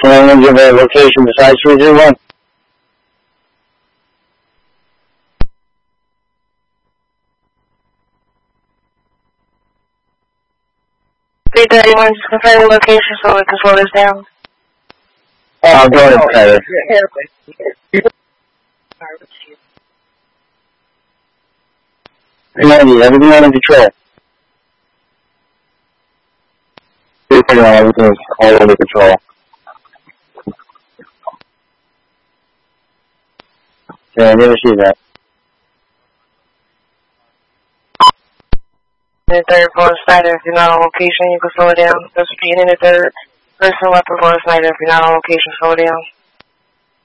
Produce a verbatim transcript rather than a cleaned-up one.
Can anyone give a location besides three zero one? three thirty-one, just confirm the location so we can slow this down. Oh, I'm going to Tyler. ninety, everything under control. three thirty-one, everything's all under control. Yeah, I never see that. The third floor Snyder, if you're not on location, you can slow it down. The speed in the third person weapon floor Snyder, if you're not on location, slow it down.